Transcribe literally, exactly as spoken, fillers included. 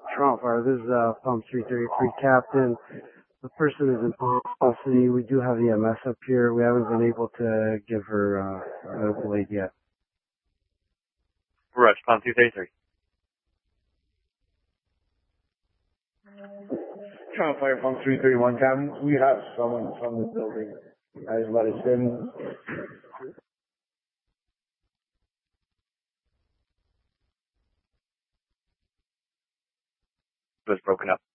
Toronto Fire, this is uh, Pump three thirty-three Captain. The person is in custody. We do have the M S up here. We haven't been able to give her uh, medical aid yet. Rush, Pump two thirty-three. Toronto Fire, Pump three thirty-one Captain. We have someone from the building has let us in. Was broken up.